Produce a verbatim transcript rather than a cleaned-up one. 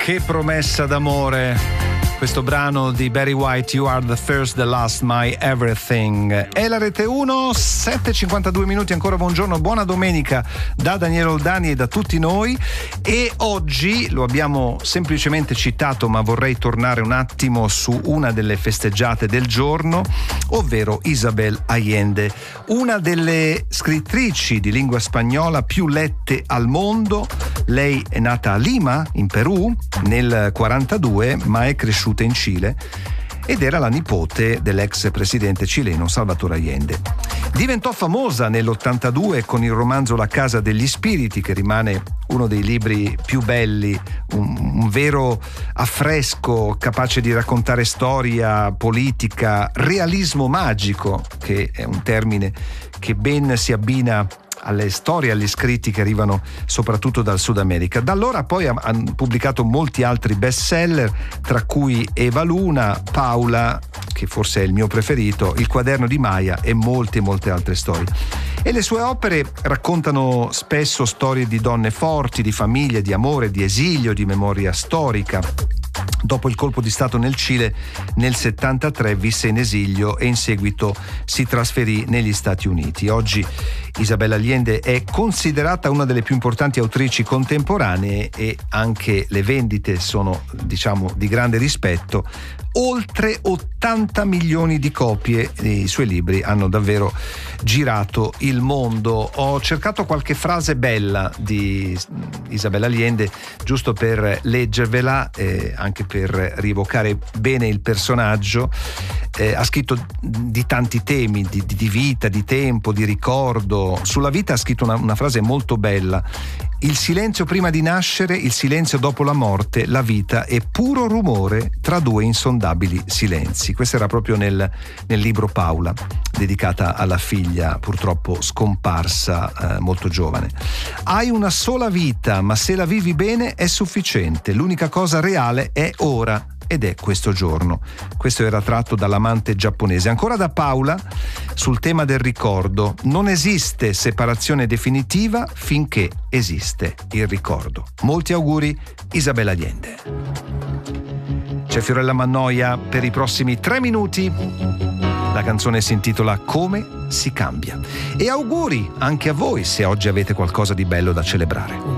che promessa d'amore! Questo brano di Barry White, You Are the First, the Last, My Everything. È la Rete uno, sette e cinquantadue minuti, ancora buongiorno, buona domenica da Daniele Oldani e da tutti noi. E oggi lo abbiamo semplicemente citato, ma vorrei tornare un attimo su una delle festeggiate del giorno, ovvero Isabel Allende, una delle scrittrici di lingua spagnola più lette al mondo. Lei è nata a Lima, in Perù, nel quarantadue, ma è cresciuta in Cile ed era la nipote dell'ex presidente cileno Salvador Allende. Diventò famosa nell'ottantadue con il romanzo La casa degli spiriti, che rimane uno dei libri più belli, un, un vero affresco capace di raccontare storia, politica, realismo magico, che è un termine che ben si abbina alle storie, agli scritti che arrivano soprattutto dal Sud America. Da allora poi ha, ha pubblicato molti altri bestseller, tra cui Eva Luna, Paula, che forse è il mio preferito, Il quaderno di Maya e molte molte altre storie. E le sue opere raccontano spesso storie di donne forti, di famiglie, di amore, di esilio, di memoria storica. Dopo il colpo di stato nel Cile, nel settantatré visse in esilio e in seguito si trasferì negli Stati Uniti. Oggi Isabel Allende è considerata una delle più importanti autrici contemporanee e anche le vendite sono, diciamo, di grande rispetto. Oltre ottanta milioni di copie dei suoi libri hanno davvero girato il mondo. Ho cercato qualche frase bella di Isabel Allende giusto per leggervela, eh, anche per rievocare bene il personaggio. Eh, ha scritto di tanti temi, di, di vita, di tempo, di ricordo. Sulla vita ha scritto una, una frase molto bella: il silenzio prima di nascere, il silenzio dopo la morte, la vita è puro rumore tra due insondabili silenzi. Questo era proprio nel, nel libro Paula, dedicata alla figlia purtroppo scomparsa eh, molto giovane. Hai una sola vita, ma se la vivi bene è sufficiente. L'unica cosa reale è ora. Ed è questo giorno. Questo era tratto dall'amante giapponese. Ancora da Paula, sul tema del ricordo: non esiste separazione definitiva finché esiste il ricordo. Molti auguri, Isabel Allende. C'è Fiorella Mannoia per i prossimi tre minuti. La canzone si intitola Come si cambia. E auguri anche a voi se oggi avete qualcosa di bello da celebrare.